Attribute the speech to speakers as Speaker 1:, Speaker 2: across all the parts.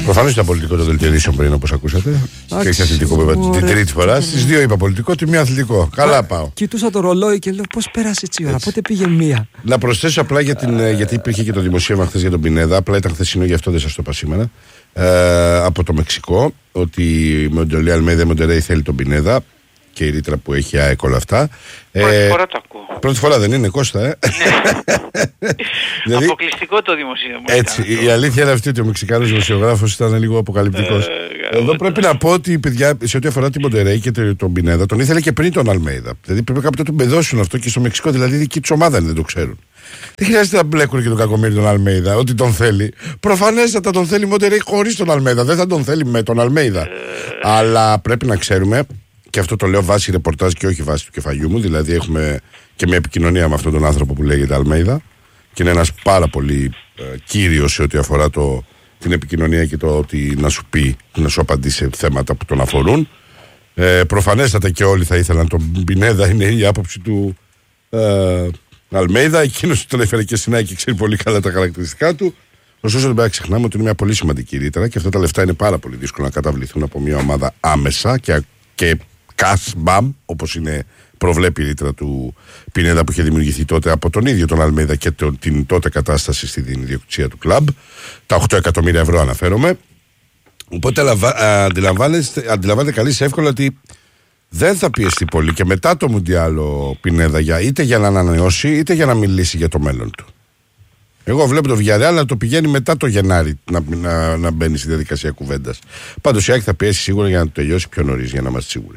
Speaker 1: Προφανώς ήταν πολιτικό το δελτίο ειδήσεων πριν, όπως ακούσατε. Και έχει αθλητικό βέβαια την τρίτη φορά. Στις δύο είπα πολιτικό, τη μία αθλητικό. Καλά πάω.
Speaker 2: Κοιτούσα το ρολόι και λέω πώς πέρασε έτσι η ώρα, πότε πήγε μία.
Speaker 1: Να προσθέσω απλά γιατί υπήρχε και το δημοσίευμα χθες για τον Πινέδα. Απλά ήταν χθεσινό, γι' αυτό δεν σας το είπα σήμερα. Από το Μεξικό, ότι με τον Αλμέιδα Μοντερέι θέλει τον Πινέδα και η ρήτρα που έχει ΑΕΚ όλα αυτά.
Speaker 3: Πρώτη φορά το ακούω.
Speaker 1: Πρώτη φορά δεν είναι, Κώστα,
Speaker 3: δηλαδή, αποκλειστικό το δημοσίευμα.
Speaker 1: Έτσι, η αλήθεια είναι αυτή ότι ο Μεξικάνος δημοσιογράφος ήταν λίγο αποκαλυπτικός. Εδώ πρέπει να πω ότι παιδιά, σε ό,τι αφορά την Μοντερέι και τον Πινέδα, τον ήθελε και πριν τον Αλμέιδα. Δηλαδή πρέπει κάποτε να του μπεδώσουν αυτό και στο Μεξικό, δηλαδή η δική του ομάδα δεν το ξέρουν. Δεν χρειάζεται να μπλέκουν και τον Κακομοίρη τον Αλμέιδα, ότι τον θέλει. Προφανέστατα τον θέλει Μοντερέι χωρίς τον Αλμέιδα. Δεν θα τον θέλει με τον Αλμέιδα. Αλλά πρέπει να ξέρουμε, και αυτό το λέω βάσει ρεπορτάζ και όχι βάσει του κεφαλιού μου, δηλαδή έχουμε και μια επικοινωνία με αυτόν τον άνθρωπο που λέγεται Αλμέιδα και είναι ένας πάρα πολύ κύριος σε ό,τι αφορά την επικοινωνία και το ότι να σου πει, να σου απαντήσει σε θέματα που τον αφορούν. Προφανέστατα και όλοι θα ήθελαν τον Πινέδα, είναι η άποψη του Αλμέιδα. Εκείνος τον έφερε και στην ΑΕΚ και ξέρει πολύ καλά τα χαρακτηριστικά του. Ωστόσο, δεν πρέπει να ξεχνάμε ότι είναι μια πολύ σημαντική ρήτρα και αυτά τα λεφτά είναι πάρα πολύ δύσκολο να καταβληθούν από μια ομάδα άμεσα και cash bam, όπως προβλέπει η ρήτρα του Πινέδα που είχε δημιουργηθεί τότε από τον ίδιο τον Αλμέιδα και την τότε κατάσταση στην ιδιοκτησία του κλαμπ. Τα 8 εκατομμύρια ευρώ αναφέρομαι. Οπότε αντιλαμβάνεται καλής εύκολα ότι δεν θα πιεστεί πολύ και μετά το Μουντιάλ ο Πινέδα είτε για να ανανεώσει είτε για να μιλήσει για το μέλλον του. Εγώ βλέπω το Villarreal να το πηγαίνει μετά το Γενάρη να μπαίνει στη διαδικασία κουβέντας. Πάντως η ΑΕΚ θα πιέσει σίγουρα για να το τελειώσει πιο νωρίς, για να είμαστε σίγουροι.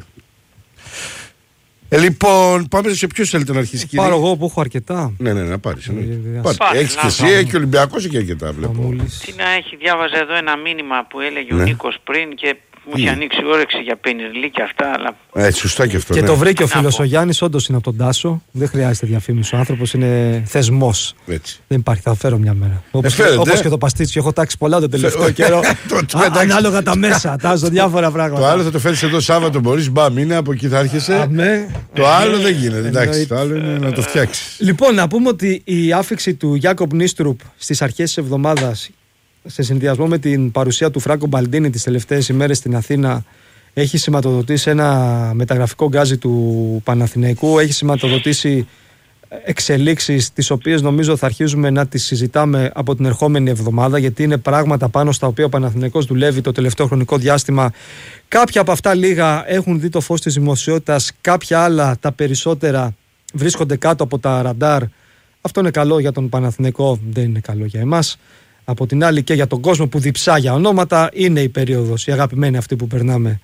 Speaker 1: Λοιπόν, πάμε σε ποιους θέλετε να αρχίσει, κύριε.
Speaker 2: Πάρω εγώ που έχω αρκετά.
Speaker 1: Ναι, να πάρεις. Έχεις και εσύ, έχει και ο Ολυμπιακός και αρκετά, βλέπω.
Speaker 3: Τι να έχει, διάβαζα εδώ ένα μήνυμα που έλεγε ο Νίκος πριν και μου είχε ανοίξει όρεξη για Πενιρλί και αυτά, αλλά...
Speaker 1: σωστά και αυτό.
Speaker 2: Και το βρήκε ο φίλος ο Γιάννης, όντως είναι από τον Τάσο. Δεν χρειάζεται διαφήμιση. Ο άνθρωπος είναι θεσμός.
Speaker 1: Έτσι.
Speaker 2: Δεν υπάρχει, θα φέρω μια μέρα. Όπως και το παστίτσιο, έχω τάξει πολλά τον τελευταίο καιρό. Ανάλογα τα μέσα, τάζω διάφορα πράγματα.
Speaker 1: Το άλλο θα το φέρεις εδώ Σάββατο, μπορείς, μπαμ, είναι από εκεί θα έρχεσαι. Το άλλο δεν γίνεται. Εντάξει, το άλλο είναι να το φτιάξεις.
Speaker 2: Λοιπόν, να πούμε ότι η άφιξη του Γιάκοπ Νίστρουπ στις αρχές της εβδομάδας, σε συνδυασμό με την παρουσία του Φράνκο Μπαλντίνη τις τελευταίες ημέρες στην Αθήνα, έχει σηματοδοτήσει ένα μεταγραφικό γκάζι του Παναθηναϊκού, έχει σηματοδοτήσει εξελίξεις τις οποίες νομίζω θα αρχίζουμε να τις συζητάμε από την ερχόμενη εβδομάδα, γιατί είναι πράγματα πάνω στα οποία ο Παναθηναϊκός δουλεύει το τελευταίο χρονικό διάστημα. Κάποια από αυτά λίγα έχουν δει το φως της δημοσιότητας, κάποια άλλα, τα περισσότερα, βρίσκονται κάτω από τα ραντάρ. Αυτό είναι καλό για τον Παναθηναϊκό, δεν είναι καλό για εμάς. Από την άλλη και για τον κόσμο που διψά για ονόματα, είναι η περίοδος, η αγαπημένη αυτή που περνάμε,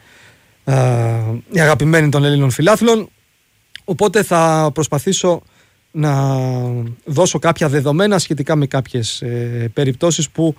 Speaker 2: η αγαπημένη των Ελλήνων φιλάθλων. Οπότε θα προσπαθήσω να δώσω κάποια δεδομένα σχετικά με κάποιες περιπτώσεις που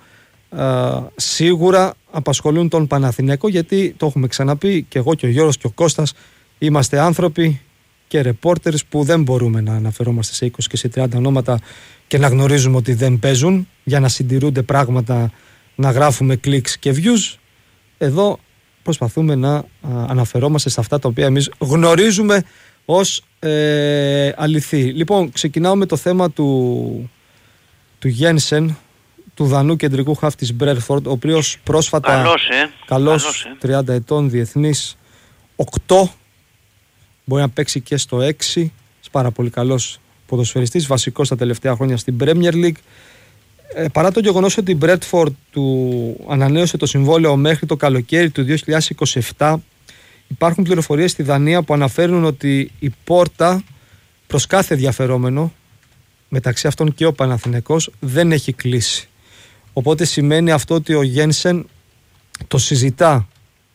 Speaker 2: σίγουρα απασχολούν τον Παναθηναϊκό, γιατί το έχουμε ξαναπεί και εγώ και ο Γιώργος και ο Κώστας είμαστε άνθρωποι και ρεπόρτερς που δεν μπορούμε να αναφερόμαστε σε 20 και σε 30 ονόματα και να γνωρίζουμε ότι δεν παίζουν για να συντηρούνται πράγματα, να γράφουμε κλικς και views. Εδώ προσπαθούμε να αναφερόμαστε σε αυτά τα οποία εμείς γνωρίζουμε ως αληθή. Λοιπόν, ξεκινάω με το θέμα του Γένσεν, του Δανού κεντρικού χαφ της Μπρέντφορντ, ο οποίος πρόσφατα καλός 30 ετών, διεθνής 8, μπορεί να παίξει και στο 6, πάρα πολύ καλός ποδοσφαιριστής, βασικός τα τελευταία χρόνια στην Premier League. Παρά το γεγονός ότι η Μπρέντφορντ του ανανέωσε το συμβόλαιο μέχρι το καλοκαίρι του 2027, υπάρχουν πληροφορίες στη Δανία που αναφέρουν ότι η πόρτα προς κάθε ενδιαφερόμενο, μεταξύ αυτών και ο Παναθηναϊκός, δεν έχει κλείσει. Οπότε σημαίνει αυτό ότι ο Γένσεν το συζητά.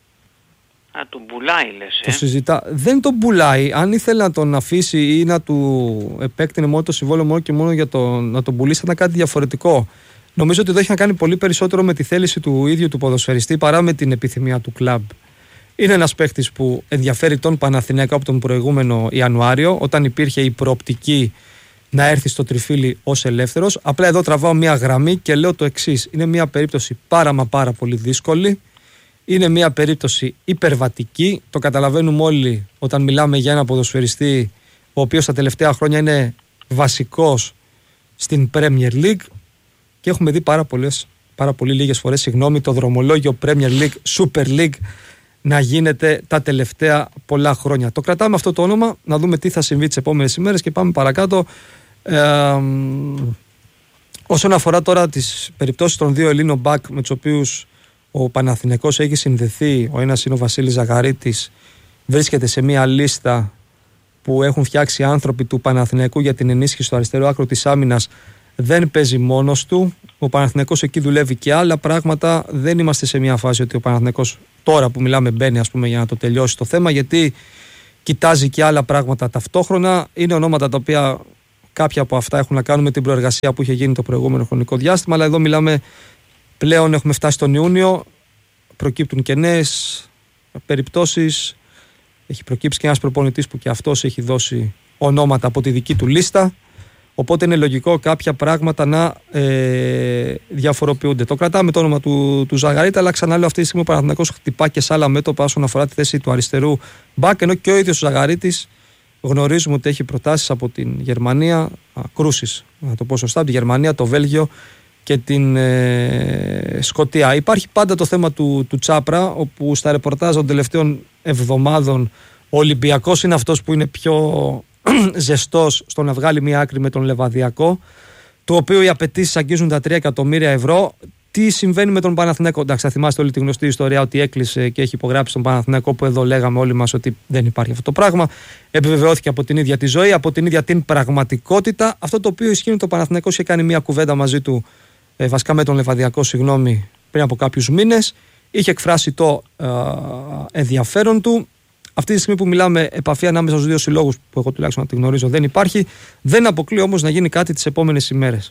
Speaker 3: Τον πουλάει, λες.
Speaker 2: Το συζητά. Δεν τον πουλάει. Αν ήθελε να τον αφήσει ή να του επέκτηνε μόνο το συμβόλαιο μόνο και μόνο για να τον πουλήσει, θα ήταν κάτι διαφορετικό. Νομίζω ότι εδώ έχει να κάνει πολύ περισσότερο με τη θέληση του ίδιου του ποδοσφαιριστή παρά με την επιθυμία του κλαμπ. Είναι ένας παίχτης που ενδιαφέρει τον Παναθηναϊκό από τον προηγούμενο Ιανουάριο, όταν υπήρχε η προοπτική να έρθει στο τριφύλι ως ελεύθερος. Απλά εδώ τραβάω μια γραμμή και λέω το εξής. Είναι μια περίπτωση πάρα πολύ δύσκολη. Είναι μια περίπτωση υπερβατική. Το καταλαβαίνουμε όλοι όταν μιλάμε για ένα ποδοσφαιριστή ο οποίος τα τελευταία χρόνια είναι βασικός στην Premier League, και έχουμε δει πάρα πολλές πάρα πολύ λίγες φορές, το δρομολόγιο Premier League, Super League να γίνεται τα τελευταία πολλά χρόνια. Το κρατάμε αυτό το όνομα, να δούμε τι θα συμβεί τις επόμενες ημέρες και πάμε παρακάτω. Όσον αφορά τώρα τις περιπτώσεις των δύο Ελλήνων μπακ με τους οποίους ο Παναθηναϊκός έχει συνδεθεί, ο ένας είναι ο Βασίλης Ζαγαρίτης, βρίσκεται σε μια λίστα που έχουν φτιάξει άνθρωποι του Παναθηναϊκού για την ενίσχυση του αριστερού άκρου της άμυνας. Δεν παίζει μόνος του. Ο Παναθηναϊκός εκεί δουλεύει και άλλα πράγματα. Δεν είμαστε σε μια φάση ότι ο Παναθηναϊκός τώρα που μιλάμε μπαίνει, ας πούμε, για να το τελειώσει το θέμα, γιατί κοιτάζει και άλλα πράγματα ταυτόχρονα. Είναι ονόματα τα οποία κάποια από αυτά έχουν να κάνουν με την προεργασία που είχε γίνει το προηγούμενο χρονικό διάστημα, αλλά εδώ μιλάμε πλέον, έχουμε φτάσει τον Ιούνιο, προκύπτουν και νέες περιπτώσεις. Έχει προκύψει και ένας προπονητής που και αυτός έχει δώσει ονόματα από τη δική του λίστα. Οπότε είναι λογικό κάποια πράγματα να διαφοροποιούνται. Το κρατάμε το όνομα του Ζαγαρίτα, αλλά ξαναλέω, αυτή τη στιγμή ο Παναθηναϊκός χτυπά και σε άλλα μέτωπα όσον αφορά τη θέση του αριστερού μπακ, ενώ και ο ίδιος ο Ζαγαρίτης γνωρίζουμε ότι έχει προτάσεις από την Γερμανία, κρούσεις, να το πω σωστά, από τη Γερμανία, το Βέλγιο και την Σκωτία. Υπάρχει πάντα το θέμα του Τσάπρα, όπου στα ρεπορτάζ των τελευταίων εβδομάδων ο Ολυμπιακός είναι αυτός που είναι πιο ζεστός στο να βγάλει μια άκρη με τον Λεβαδιακό, του οποίου οι απαιτήσεις αγγίζουν τα 3 εκατομμύρια ευρώ. Τι συμβαίνει με τον Παναθηναϊκό? Εντάξει, θα θυμάστε όλη τη γνωστή ιστορία ότι έκλεισε και έχει υπογράψει τον Παναθηναϊκό, που εδώ λέγαμε όλοι μας ότι δεν υπάρχει αυτό το πράγμα. Επιβεβαιώθηκε από την ίδια τη ζωή, από την ίδια την πραγματικότητα. Αυτό το οποίο ισχύει είναι ότι ο Παναθηναϊκός είχε κάνει μια κουβέντα μαζί του, βασικά με τον Λεβαδιακό, πριν από κάποιους μήνες. Είχε εκφράσει το ενδιαφέρον του. Αυτή τη στιγμή που μιλάμε, επαφή ανάμεσα στους δύο συλλόγους, που εγώ τουλάχιστον να τη γνωρίζω, δεν υπάρχει. Δεν αποκλείω όμως να γίνει κάτι τις επόμενες ημέρες.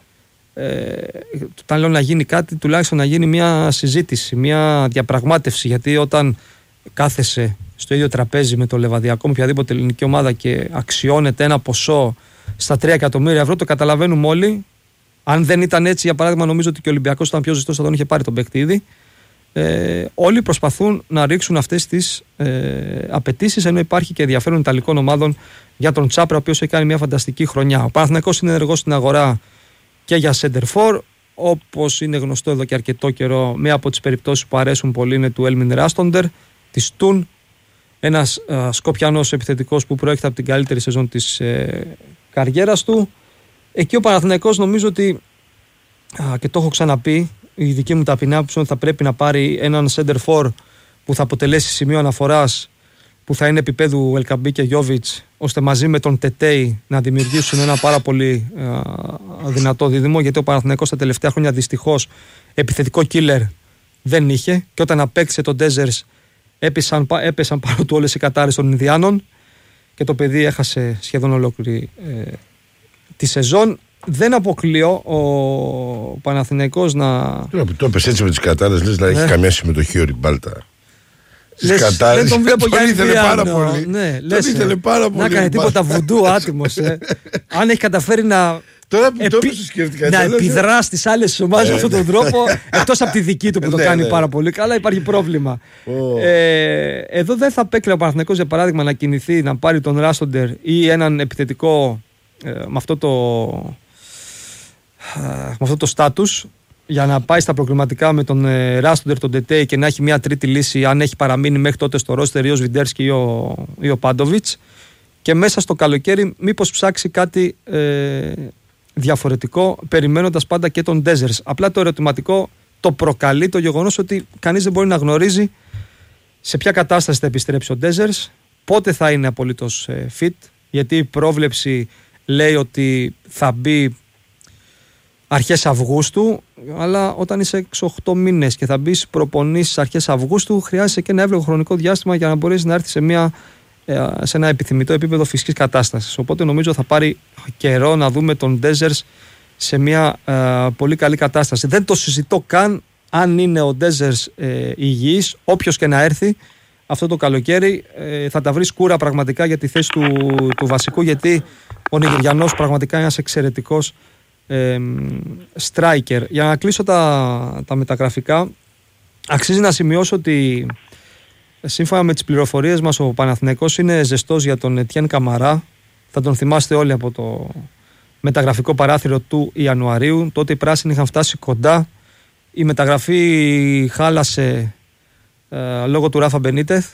Speaker 2: Όταν λέω να γίνει κάτι, τουλάχιστον να γίνει μια συζήτηση, μια διαπραγμάτευση. Γιατί όταν κάθεσαι στο ίδιο τραπέζι με το Λεβαδιακό, με οποιαδήποτε ελληνική ομάδα, και αξιώνεται ένα ποσό στα 3 εκατομμύρια ευρώ, το καταλαβαίνουμε όλοι. Αν δεν ήταν έτσι, για παράδειγμα, νομίζω ότι και ο Ολυμπιακός ήταν πιο ζεστός, θα τον είχε πάρει τον παίκτη ήδη. Όλοι προσπαθούν να ρίξουν αυτές τις απαιτήσεις, ενώ υπάρχει και ενδιαφέρον ιταλικών ομάδων για τον Τσάπρα, ο οποίος έχει κάνει μια φανταστική χρονιά. Ο Παναθηναϊκός είναι ενεργός στην αγορά και για center for, όπως είναι γνωστό εδώ και αρκετό καιρό. Μία από τις περιπτώσεις που αρέσουν πολύ είναι του Έλμιν Ράστοντερ της Τουν, ένας Σκοπιανός επιθετικός που προέρχεται από την καλύτερη σεζόν της καριέρας του. Εκεί ο Παναθηναϊκός, νομίζω ότι, και το έχω ξαναπεί, η δική μου ταπεινή άποψη, ότι θα πρέπει να πάρει έναν center for που θα αποτελέσει σημείο αναφοράς, που θα είναι επίπεδου Ελκαμπή και Γιόβιτς, ώστε μαζί με τον Τετέι να δημιουργήσουν ένα πάρα πολύ δυνατό δίδυμο, γιατί ο Παναθηναϊκός τα τελευταία χρόνια δυστυχώς επιθετικό killer δεν είχε, και όταν απέκτησε τον Ντέζερς έπεσαν πάνω του όλες οι κατάρρες των Ινδιάνων και το παιδί έχασε σχεδόν ολόκληρη τη σεζόν. Δεν αποκλείω ο Παναθηναϊκός να...
Speaker 1: Το έπαιξε έτσι με τις κατάρρες, λες να έχει καμία συμμετοχή ο Ριμπάλτα.
Speaker 2: Δεν τον βλέπω για
Speaker 1: ήθελε πάρα πολύ.
Speaker 2: Ναι,
Speaker 1: τον ήθελε πάρα πολύ.
Speaker 2: Να κάνει τίποτα βουντού άτιμος. Αν έχει καταφέρει να επιδρά στις άλλες ομάδες με αυτόν τον τρόπο, εκτός από τη δική του που το κάνει πάρα πολύ καλά, υπάρχει πρόβλημα. Εδώ δεν θα απέκλειε ο Παναθηναϊκός, για παράδειγμα, να κινηθεί, να πάρει τον Ράστοντερ ή έναν επιθετικό με αυτό το στάτους, για να πάει στα προκριματικά με τον Ράστοντερ, τον Τετέι, και να έχει μια τρίτη λύση, αν έχει παραμείνει μέχρι τότε στο ρόστερ, ή ο Σβιντέρσκι ή ο Πάντοβιτς, και μέσα στο καλοκαίρι μήπως ψάξει κάτι διαφορετικό, περιμένοντας πάντα και τον Ντέζερς. Απλά το ερωτηματικό το προκαλεί το γεγονός ότι κανείς δεν μπορεί να γνωρίζει σε ποια κατάσταση θα επιστρέψει ο Ντέζερς, πότε θα είναι απολύτως fit, γιατί η πρόβλεψη λέει ότι θα μπει αρχές Αυγούστου, αλλά όταν είσαι 6-8 μήνες και θα μπεις προπονήσεις αρχές Αυγούστου, χρειάζεσαι και ένα εύλογο χρονικό διάστημα για να μπορείς να έρθεις σε ένα επιθυμητό επίπεδο φυσικής κατάστασης. Οπότε νομίζω θα πάρει καιρό να δούμε τον Ντέζερς σε μια πολύ καλή κατάσταση. Δεν το συζητώ καν αν είναι ο Ντέζερς υγιής, όποιος και να έρθει αυτό το καλοκαίρι, θα τα βρει σκούρα πραγματικά για τη θέση του βασικού, γιατί ο Νιγηριανός πραγματικά είναι ένας εξαιρετικός striker. Για να κλείσω τα μεταγραφικά, αξίζει να σημειώσω ότι σύμφωνα με τις πληροφορίες μας ο Παναθηναϊκός είναι ζεστός για τον Ετιέν Καμαρά. Θα τον θυμάστε όλοι από το μεταγραφικό παράθυρο του Ιανουαρίου. Τότε οι πράσινοι είχαν φτάσει κοντά Η μεταγραφή χάλασε λόγω του Ράφα Μπενίτεθ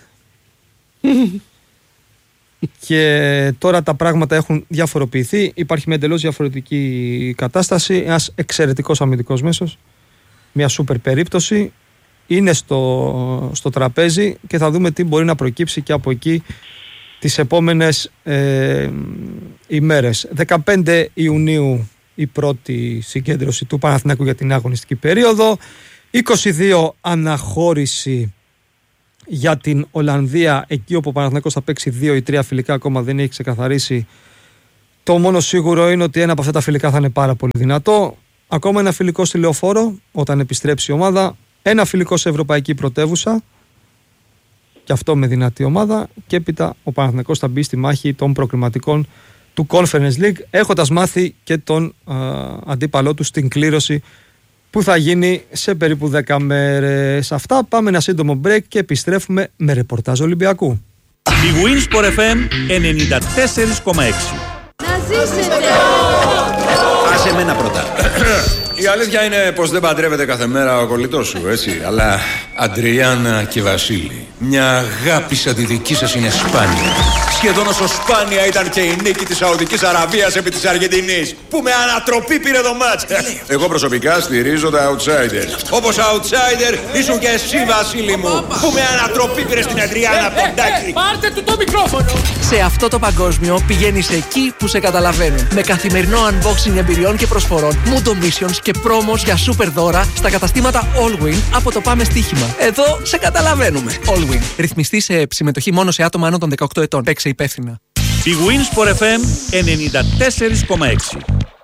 Speaker 2: και τώρα τα πράγματα έχουν διαφοροποιηθεί. Υπάρχει μια εντελώς διαφορετική κατάσταση. Ένας εξαιρετικός αμυντικός μέσος, μια σούπερ περίπτωση, είναι στο τραπέζι και θα δούμε τι μπορεί να προκύψει και από εκεί τις επόμενες ημέρες. 15 Ιουνίου η πρώτη συγκέντρωση του Παναθηναϊκού για την αγωνιστική περίοδο, 22 αναχώρηση για την Ολλανδία, εκεί όπου ο Παναθηναϊκός θα παίξει 2 ή 3 φιλικά, ακόμα δεν έχει ξεκαθαρίσει. Το μόνο σίγουρο είναι ότι ένα από αυτά τα φιλικά θα είναι πάρα πολύ δυνατό. Ακόμα ένα φιλικό στη Λεωφόρο όταν επιστρέψει η ομάδα, ένα φιλικό σε ευρωπαϊκή πρωτεύουσα και αυτό με δυνατή ομάδα, και έπειτα ο Παναθηναϊκός θα μπει στη μάχη των προκριματικών του Conference League, έχοντας μάθει και τον αντίπαλό του στην κλήρωση που θα γίνει σε περίπου 10 μέρες. Αυτά, πάμε ένα σύντομο break και επιστρέφουμε με ρεπορτάζ Ολυμπιακού.
Speaker 4: Η Winsport FM 94,6.
Speaker 5: Να ζήσετε!
Speaker 6: Άσε εμένα πρώτα. Η αλήθεια είναι πως δεν παντρεύεται κάθε μέρα ο κολλητός σου, έτσι. Αλλά Αντριάννα και Βασίλη, μια αγάπη σαν τη δική σας είναι σπάνια. Σχεδόν όσο σπάνια ήταν και η νίκη της Σαουδικής Αραβίας επί της Αργεντινής, που με ανατροπή πήρε το μάτς. Εγώ προσωπικά στηρίζω τα outsiders. Όπως outsider ήσουν και εσύ, Βασίλη μου, που με ανατροπή πήρε στην Αντριάννα τον Τάκη.
Speaker 5: Πάρτε του το μικρόφωνο!
Speaker 7: Σε αυτό το παγκόσμιο πηγαίνεις εκεί που σε καταλαβαίνουν. Με καθημερινό unboxing εμπειριών και προσφορών, Mundo Missions και πρόμος για super δώρα στα καταστήματα Allwin από το Πάμε Στοίχημα. Εδώ σε καταλαβαίνουμε. Allwin. Ρυθμιστή σε συμμετοχή μόνο σε άτομα άνω των 18 ετών. Παίξε υπεύθυνα.
Speaker 4: Η Winsport FM 94,6.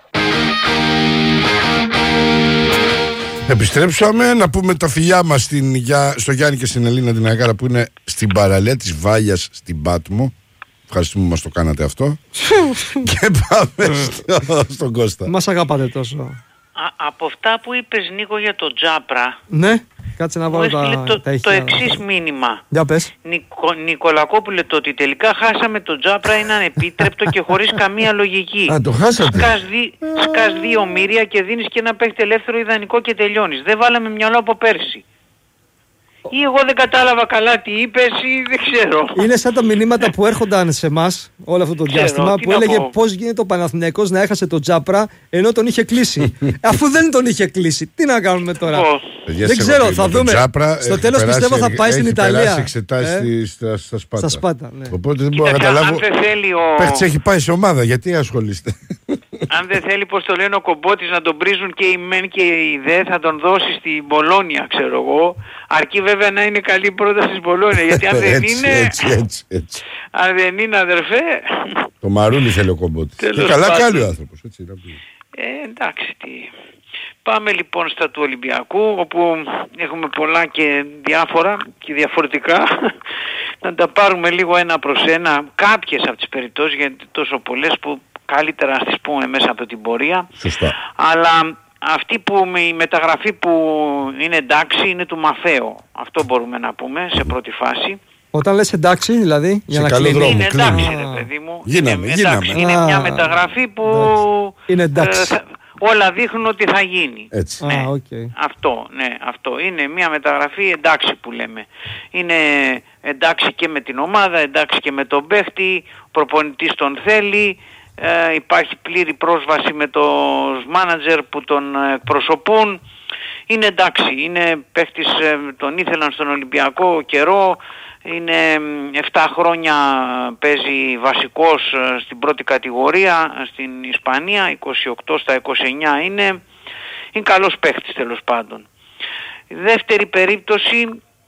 Speaker 1: Επιστρέψαμε να πούμε τα φιλιά μας στο Γιάννη και στην Ελίνα την Αγάρα που είναι στην παραλία της Βάλιας στην Πάτμο. Ευχαριστούμε που μας το κάνατε αυτό. Και πάμε στον Κώστα.
Speaker 2: Μας αγαπάτε τόσο.
Speaker 3: Από αυτά που είπες, Νίκο, για τον Τζάπρα,
Speaker 2: Ναι, κάτσε να βάλω
Speaker 3: το εξής μήνυμα.
Speaker 2: Για πες.
Speaker 3: Νικολακόπουλε, το ότι τελικά χάσαμε τον Τζάπρα είναι ανεπίτρεπτο και χωρίς καμία λογική.
Speaker 1: Α, το χάσατε.
Speaker 3: Σκάς 2 μοίρια και δίνεις και ένα παίχτη ελεύθερο ιδανικό και τελειώνεις. Δεν βάλαμε μυαλό από πέρσι. Ή εγώ δεν κατάλαβα καλά τι είπες ή δεν ξέρω.
Speaker 2: Είναι σαν τα μηνύματα που έρχονταν σε εμάς όλο αυτό το διάστημα που έλεγε πώς γίνεται ο Παναθηναϊκός να έχασε τον Τζάπρα ενώ τον είχε κλείσει. Αφού δεν τον είχε κλείσει, τι να κάνουμε τώρα. Δεν ξέρω, θα δούμε. Στο τέλος πιστεύω θα πάει στην Ιταλία.
Speaker 1: Έχει περάσει εξετάσεις στα Σπάτα.
Speaker 2: Στα Σπάτα, ναι.
Speaker 1: Οπότε δεν μπορώ να καταλάβω. Παίχτης έχει πάει σε ομάδα, γιατί ασχολείστε.
Speaker 3: Αν δεν θέλει, πως το λένε, ο Κομπότης να τον πρίζουν και οι μεν και οι δε, θα τον δώσει στην Μπολόνια, ξέρω εγώ. Αρκεί βέβαια να είναι καλή πρόταση στην Μπολόνια, γιατί αν δεν είναι...
Speaker 1: Έτσι.
Speaker 3: Αν δεν είναι, αδερφέ...
Speaker 1: Το μαρούλι θέλει ο Κομπότης. Και καλά κάνει ο άνθρωπος, έτσι.
Speaker 3: Εντάξει, τι... Πάμε λοιπόν στα του Ολυμπιακού, όπου έχουμε πολλά και διάφορα και διαφορετικά. Να τα πάρουμε λίγο ένα προς ένα, κάποιες από τις περιπτώσεις, γιατί τόσο πολλές που καλύτερα να τις πούμε μέσα από την πορεία.
Speaker 1: Σωστά.
Speaker 3: Αλλά αυτή η μεταγραφή που είναι εντάξει είναι του Μαφέο. Αυτό μπορούμε να πούμε σε πρώτη φάση.
Speaker 2: Όταν λες εντάξει, δηλαδή, για να
Speaker 1: κλείνει.
Speaker 3: Είναι εντάξει, ρε παιδί μου.
Speaker 1: Γίναμε.
Speaker 3: Είναι μια μεταγραφή που
Speaker 2: είναι εντάξει.
Speaker 3: Όλα δείχνουν ότι θα γίνει.
Speaker 1: Έτσι.
Speaker 3: Ναι.
Speaker 2: Okay.
Speaker 3: Αυτό. Είναι μια μεταγραφή εντάξει που λέμε. Είναι εντάξει και με την ομάδα, εντάξει και με τον παίχτη, ο προπονητής τον θέλει. Υπάρχει πλήρη πρόσβαση με τους μάνατζερ που τον εκπροσωπούν. Είναι εντάξει, είναι παίχτης, τον ήθελαν στον Ολυμπιακό καιρό, είναι 7 χρόνια παίζει βασικός στην πρώτη κατηγορία στην Ισπανία, 28 στα 29 είναι καλός παίχτης τέλος πάντων. Η δεύτερη περίπτωση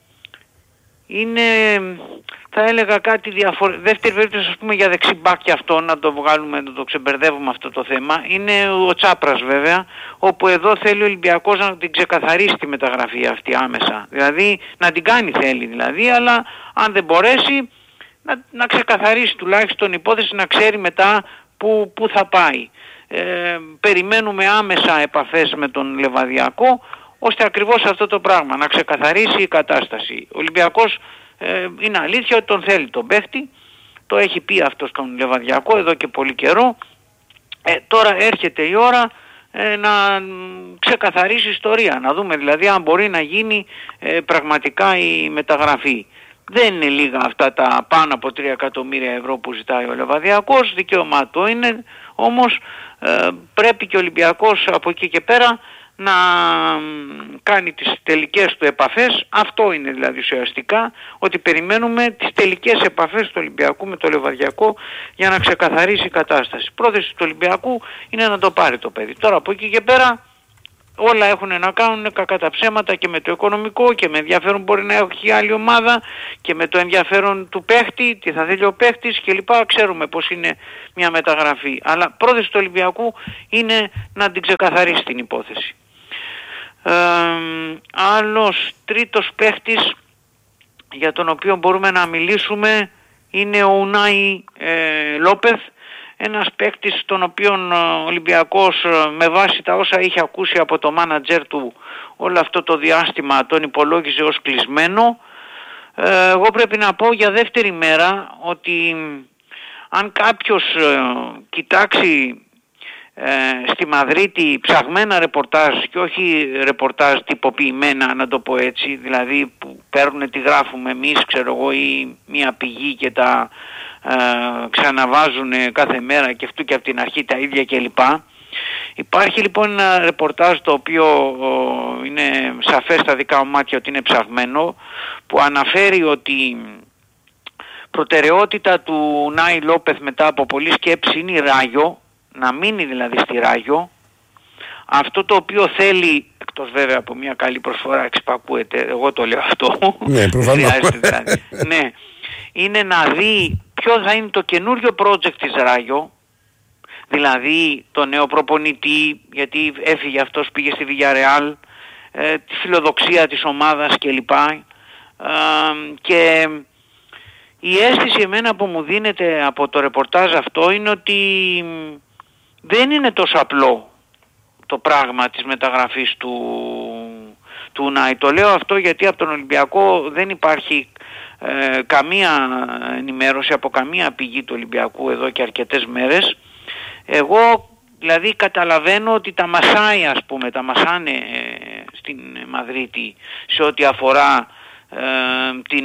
Speaker 3: είναι, θα έλεγα κάτι διαφορετικό. Δεύτερη περίπτωση, ας πούμε, για δεξιμπάκ και αυτό, να το βγάλουμε, να το ξεμπερδεύουμε αυτό το θέμα, είναι ο Τσάπρας βέβαια, όπου εδώ θέλει ο Ολυμπιακός να την ξεκαθαρίσει τη μεταγραφή αυτή άμεσα. Δηλαδή να την κάνει θέλει δηλαδή, αλλά αν δεν μπορέσει να ξεκαθαρίσει τουλάχιστον υπόθεση, να ξέρει μετά που θα πάει. Περιμένουμε άμεσα επαφές με τον Λεβαδιακό, ώστε ακριβώς αυτό το πράγμα, να ξεκαθαρίσει η κατάσταση. Ο Ολυμπιακός είναι αλήθεια ότι τον θέλει τον παίχτη, το έχει πει αυτό στον Λεβαδιακό εδώ και πολύ καιρό. Τώρα έρχεται η ώρα να ξεκαθαρίσει ιστορία, να δούμε δηλαδή αν μπορεί να γίνει πραγματικά η μεταγραφή. Δεν είναι λίγα αυτά τα πάνω από 3 εκατομμύρια ευρώ που ζητάει ο Λεβαδιακός, δικαίωμά του είναι, όμως πρέπει και ο Ολυμπιακός από εκεί και πέρα να κάνει τις τελικές του επαφές. Αυτό είναι δηλαδή ουσιαστικά, ότι περιμένουμε τις τελικές επαφές του Ολυμπιακού με το Λεβαδιακό για να ξεκαθαρίσει η κατάσταση. Πρόθεση του Ολυμπιακού είναι να το πάρει το παιδί. Τώρα από εκεί και πέρα όλα έχουν να κάνουν κακά τα ψέματα και με το οικονομικό και με ενδιαφέρον μπορεί να έχει άλλη ομάδα και με το ενδιαφέρον του παίχτη, τι θα θέλει ο παίχτης κλπ. Ξέρουμε πως είναι μια μεταγραφή. Αλλά πρόθεση του Ολυμπιακού είναι να την ξεκαθαρίσει την υπόθεση. Άλλος τρίτος παίχτης για τον οποίο μπορούμε να μιλήσουμε είναι ο Ουνάι Λόπεθ, ένας παίκτης τον οποίον ο Ολυμπιακός με βάση τα όσα είχε ακούσει από το μάνατζερ του όλο αυτό το διάστημα τον υπολόγιζε ως κλεισμένο. Εγώ πρέπει να πω για δεύτερη μέρα ότι αν κάποιος κοιτάξει στη Μαδρίτη ψαγμένα ρεπορτάζ και όχι ρεπορτάζ τυποποιημένα, να το πω έτσι, δηλαδή που παίρνουν τι γράφουμε εμείς, ξέρω εγώ, ή μια πηγή και τα ξαναβάζουν κάθε μέρα και αυτού και από την αρχή τα ίδια κλπ. Υπάρχει λοιπόν ένα ρεπορτάζ το οποίο είναι σαφές στα δικά μου μάτια ότι είναι ψαγμένο, που αναφέρει ότι προτεραιότητα του Νάι Λόπεθ μετά από πολλή σκέψη είναι η Ράγιο, να μείνει δηλαδή στη Ράγιο. Αυτό το οποίο θέλει, εκτός βέβαια από μια καλή προσφορά, εξυπακούεται, εγώ το λέω αυτό,
Speaker 1: ναι, προφανώς.
Speaker 3: δηλαδή, ναι, είναι να δει ποιο θα είναι το καινούριο project της Ράγιο, δηλαδή το νέο προπονητή, γιατί έφυγε αυτός, πήγε στη Villarreal, τη φιλοδοξία της ομάδας κλπ. Και η αίσθηση εμένα που μου δίνεται από το ρεπορτάζ αυτό είναι ότι δεν είναι τόσο απλό το πράγμα της μεταγραφής του Νάι. Το λέω αυτό γιατί από τον Ολυμπιακό δεν υπάρχει καμία ενημέρωση από καμία πηγή του Ολυμπιακού εδώ και αρκετές μέρες. Εγώ δηλαδή καταλαβαίνω ότι τα μασάει, ας πούμε, τα μασάνε στην Μαδρίτη σε ό,τι αφορά την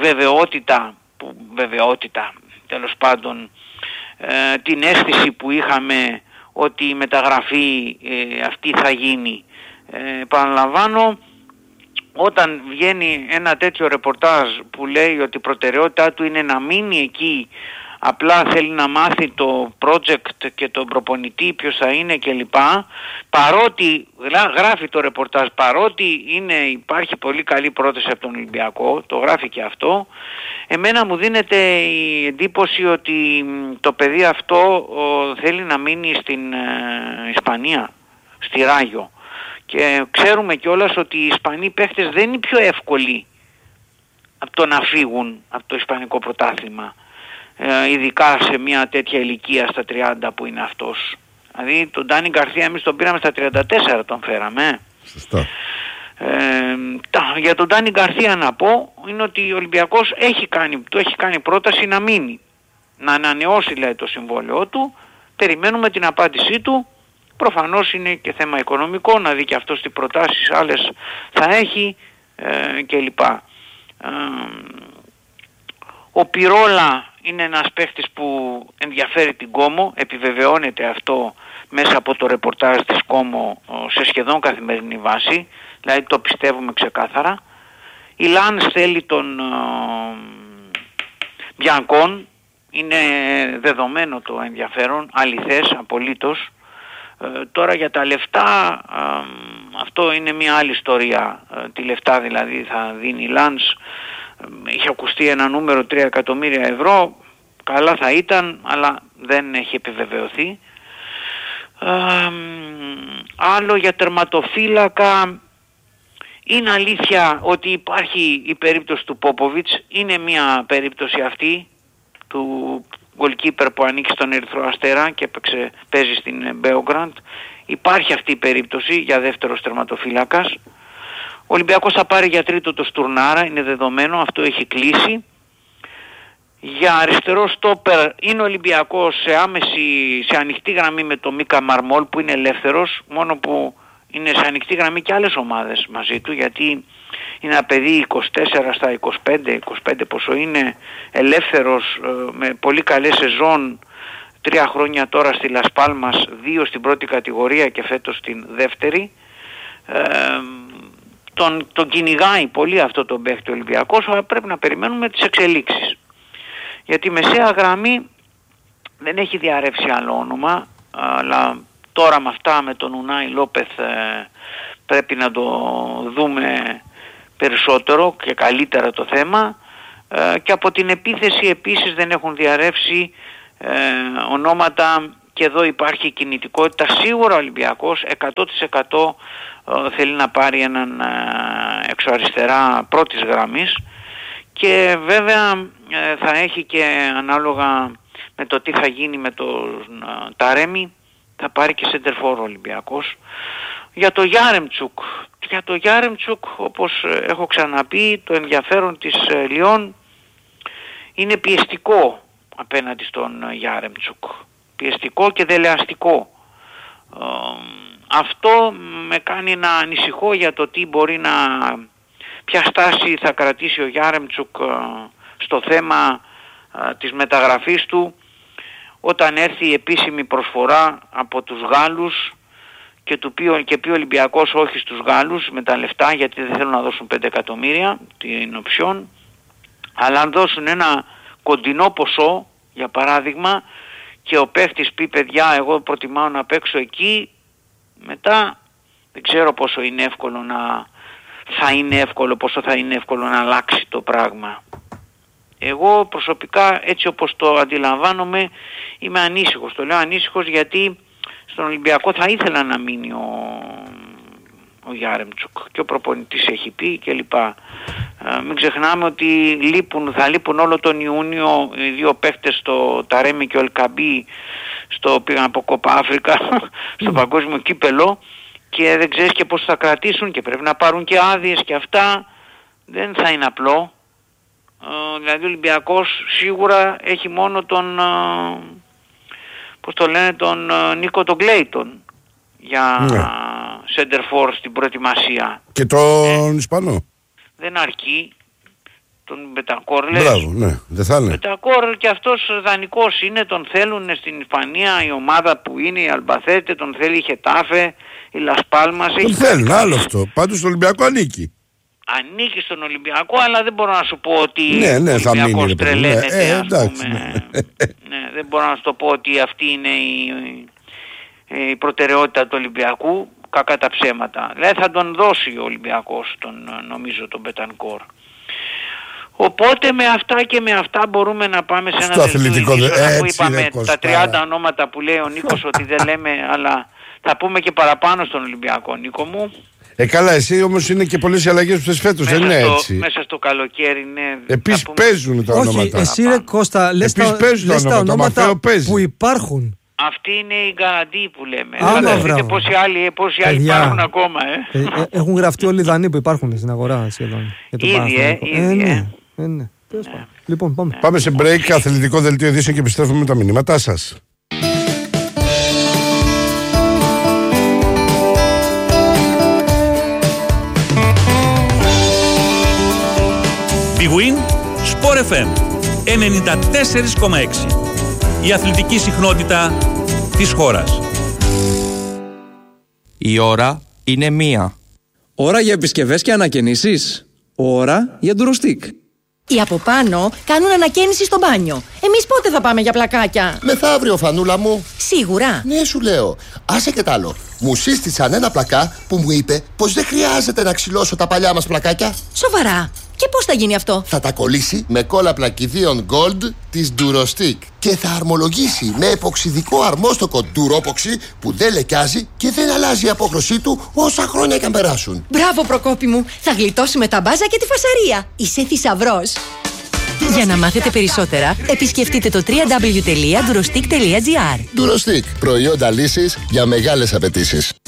Speaker 3: βεβαιότητα τέλος πάντων, την αίσθηση που είχαμε ότι η μεταγραφή αυτή θα γίνει. Παραλαμβάνω, όταν βγαίνει ένα τέτοιο ρεπορτάζ που λέει ότι η προτεραιότητά του είναι να μείνει εκεί, απλά θέλει να μάθει το project και τον προπονητή ποιος θα είναι κλπ. Παρότι γράφει το ρεπορτάζ, παρότι υπάρχει πολύ καλή πρόταση από τον Ολυμπιακό, το γράφει και αυτό, εμένα μου δίνεται η εντύπωση ότι το παιδί αυτό θέλει να μείνει στην Ισπανία, στη Ράγιο. Και ξέρουμε κιόλας ότι οι Ισπανοί παίχτες δεν είναι πιο εύκολοι από το να φύγουν από το Ισπανικό πρωτάθλημα. Ειδικά σε μια τέτοια ηλικία στα 30 που είναι αυτός. Δηλαδή τον Ντάνι Γκαρθία εμείς τον πήραμε στα 34, τον φέραμε.
Speaker 1: Σωστά.
Speaker 3: Για τον Ντάνι Γκαρθία να πω είναι ότι ο Ολυμπιακός του έχει κάνει πρόταση να μείνει, να ανανεώσει δηλαδή το συμβόλαιό του. Περιμένουμε την απάντησή του. Προφανώς είναι και θέμα οικονομικό, να δει και αυτός τι προτάσεις άλλες θα έχει κλπ. Ο Πιρόλα είναι ένας παίχτης που ενδιαφέρει την Κόμο, επιβεβαιώνεται αυτό μέσα από το ρεπορτάζ της Κόμο σε σχεδόν καθημερινή βάση, δηλαδή το πιστεύουμε ξεκάθαρα. Η Λάνς θέλει τον Μπιανκόν, είναι δεδομένο το ενδιαφέρον, αληθές, απολύτως. Τώρα για τα λεφτά, αυτό είναι μια άλλη ιστορία, τι λεφτά δηλαδή θα δίνει η Λάνς. Είχε ακουστεί ένα νούμερο 3 εκατομμύρια ευρώ, καλά θα ήταν, αλλά δεν έχει επιβεβαιωθεί. Άλλο για τερματοφύλακα, είναι αλήθεια ότι υπάρχει η περίπτωση του Πόποβιτς, είναι μια περίπτωση αυτή του γκολκίπερ που ανήκει στον Ερυθρό Αστέρα και παίζει στην Μπέογκραντ. Υπάρχει αυτή η περίπτωση για δεύτερος τερματοφύλακας. Ο Ολυμπιακός θα πάρει για τρίτο το Στουρνάρα, είναι δεδομένο, αυτό έχει κλείσει. Για αριστερό στόπερ είναι Ολυμπιακός σε ανοιχτή γραμμή με τον Μίκα Μαρμόλ που είναι ελεύθερος, μόνο που είναι σε ανοιχτή γραμμή και άλλες ομάδες μαζί του, γιατί είναι ένα παιδί 24 στα 25 πόσο είναι, ελεύθερος, με πολύ καλές σεζόν, 3 χρόνια τώρα στη Λας Πάλμας, 2 στην πρώτη κατηγορία και φέτος στην δεύτερη. Τον κυνηγάει πολύ αυτό τον παίχτη Ολυμπιακός, αλλά πρέπει να περιμένουμε τις εξελίξεις. Γιατί η μεσαία γραμμή δεν έχει διαρρεύσει άλλο όνομα, αλλά τώρα με αυτά με τον Ουνάι Λόπεθ πρέπει να το δούμε περισσότερο και καλύτερα το θέμα, και από την επίθεση επίσης δεν έχουν διαρρεύσει ονόματα, και εδώ υπάρχει κινητικότητα. Σίγουρα ο Ολυμπιακός 100% θέλει να πάρει έναν εξωαριστερά πρώτης γραμμής, και βέβαια θα έχει και ανάλογα με το τι θα γίνει με τον Ταρέμι, θα πάρει και σεντερφόρ ο Ολυμπιακός. Για το Γιάρεμτσουκ, όπως έχω ξαναπεί, το ενδιαφέρον της Λιόν είναι πιεστικό απέναντι στον Γιάρεμτσουκ. Πιεστικό και δελεαστικό. Αυτό με κάνει να ανησυχώ για το τι μπορεί ποια στάση θα κρατήσει ο Γιάρεμτσουκ στο θέμα της μεταγραφής του, όταν έρθει η επίσημη προσφορά από τους Γάλλους και πει ο Ολυμπιακός όχι στους Γάλλους με τα λεφτά, γιατί δεν θέλουν να δώσουν 5 εκατομμύρια την οψιόν, αλλά αν δώσουν ένα κοντινό ποσό, για παράδειγμα, και ο παίχτης πει παιδιά εγώ προτιμάω να παίξω εκεί, μετά δεν ξέρω πόσο είναι εύκολο πόσο θα είναι εύκολο να αλλάξει το πράγμα. Εγώ προσωπικά, έτσι όπως το αντιλαμβάνομαι, είμαι ανήσυχος. Το λέω ανήσυχος γιατί στον Ολυμπιακό θα ήθελα να μείνει ο Γιάρεμτσουκ, και ο προπονητής έχει πει κλπ. Μην ξεχνάμε ότι θα λείπουν όλο τον Ιούνιο οι 2 παίχτες, το Ταρέμι και ο Ελκαμπή, πήγαν από Κόπα Αφρικα στο παγκόσμιο κύπελο, και δεν ξέρεις και πώς θα κρατήσουν, και πρέπει να πάρουν και άδειες και αυτά. Δεν θα είναι απλό. Δηλαδή ο Ολυμπιακός σίγουρα έχει μόνο τον τον Νίκο τον Κλέιτον για σεντερφόρ στην προετοιμασία.
Speaker 1: Και τον Ισπανό.
Speaker 3: Δεν αρκεί. Τον Μπετακόρ λες.
Speaker 1: Μπράβο, ναι, δεν θα είναι.
Speaker 3: Μπετακόρ και αυτός δανεικός είναι, τον θέλουν στην Ισπανία, η ομάδα που είναι η Αλμπαθέτε, τον θέλει η Χετάφε, η Λας Πάλμας.
Speaker 1: Τον θέλουν, άλλο αυτό. Πάντως στον Ολυμπιακό ανήκει.
Speaker 3: Ανήκει στον Ολυμπιακό, αλλά δεν μπορώ να σου πω ότι
Speaker 1: ο
Speaker 3: Ολυμπιακός τρελαίνεται,
Speaker 1: εντάξει.
Speaker 3: Ναι, δεν μπορώ να σου το πω ότι αυτή είναι η προτεραιότητα του Ολυμπιακού, κακά τα ψέματα. Δηλαδή θα τον δώσει ο Ολυμπιακός, νομίζω τον Μπετανκόρ. Οπότε με αυτά και με αυτά μπορούμε να πάμε σε ένα
Speaker 1: αθλητικό
Speaker 3: που είπαμε τα 30 ονόματα που λέει ο Νίκος ότι δεν λέμε, αλλά θα πούμε και παραπάνω στον Ολυμπιακό, Νίκο μου.
Speaker 1: Καλά, εσύ όμως είναι και πολλές οι αλλαγές που θες φέτος, δεν είναι έτσι.
Speaker 3: Μέσα στο καλοκαίρι, ναι.
Speaker 1: Επίσης παίζουν τα ονόματα.
Speaker 2: Όχι, εσύ ρε Κώστα, λες τα ονόματα που υπάρχουν.
Speaker 3: Αυτή είναι η γκαραντή που λέμε. Θα δείτε πόσοι άλλοι υπάρχουν ακόμα.
Speaker 2: Έχουν γραφτεί όλοι οι Δανείοι που υπάρχουν στην αγορά σχεδόν.
Speaker 3: Ήδη,
Speaker 2: ναι. Λοιπόν, πάμε.
Speaker 1: Πάμε σε break, αθλητικό δελτίο ειδήσεων, και επιστρέφουμε με τα μηνύματά σας.
Speaker 4: Big Win Sport FM 94,6. Η αθλητική συχνότητα της χώρας.
Speaker 8: Η ώρα είναι 1.
Speaker 7: Ώρα για επισκευές και ανακαινήσεις. Ώρα για ντουροστίκ.
Speaker 9: Οι από πάνω κάνουν ανακαίνιση στο μπάνιο. Εμείς πότε θα πάμε για πλακάκια?
Speaker 10: Μεθαύριο, φανούλα μου.
Speaker 9: Σίγουρα.
Speaker 10: Ναι, σου λέω. Άσε και τ' άλλο. Μου σύστησαν ένα πλακά που μου είπε πως δεν χρειάζεται να ξυλώσω τα παλιά μας πλακάκια.
Speaker 9: Σοβαρά? Και πώς θα γίνει αυτό?
Speaker 10: Θα τα κολλήσει με κόλλα πλακιδίων Gold της Durostick και θα αρμολογήσει με εποξιδικό αρμόστοκο Duropoxy που δεν λεκιάζει και δεν αλλάζει η απόχρωσή του όσα χρόνια και αν περάσουν.
Speaker 9: Μπράβο, Προκόπη μου. Θα γλιτώσουμε τα μπάζα και τη φασαρία. Είσαι θησαυρός. Για να μάθετε περισσότερα, επισκεφτείτε το www.durostick.gr.
Speaker 10: Durostick. Προϊόντα λύσης για μεγάλες απαιτήσεις.